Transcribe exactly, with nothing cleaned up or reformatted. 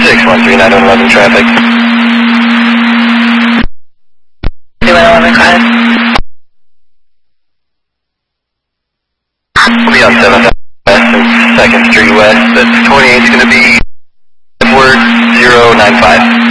six one three nine one eleven traffic. three one eleven, car. We'll be on seventh West and second Street West. That's twenty-eight's going to be word zero nine five.